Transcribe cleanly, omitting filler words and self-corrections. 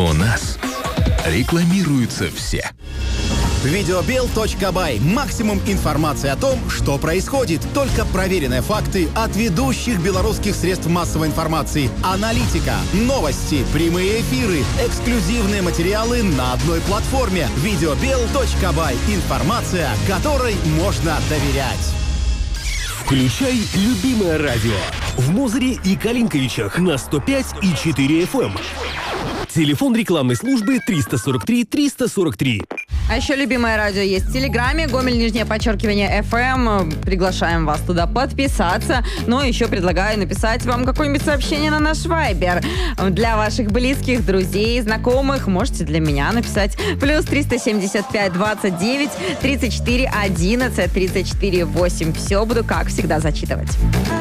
У нас рекламируются все. Videobill.by. Максимум информации о том, что происходит. Только проверенные факты от ведущих белорусских средств массовой информации. Аналитика, новости, прямые эфиры, эксклюзивные материалы на одной платформе. Videobill.by. Информация, которой можно доверять. Включай любимое радио в Мозыре и Калинковичах на 105,4 FM. Телефон рекламной службы 343 343. А еще любимое радио есть в Телеграме, Гомель, _FM. Приглашаем вас туда подписаться. Но еще предлагаю написать вам какое-нибудь сообщение на наш Вайбер. Для ваших близких, друзей, знакомых можете для меня написать. Плюс 375 29 34 11 34 8. Все буду, как всегда, зачитывать.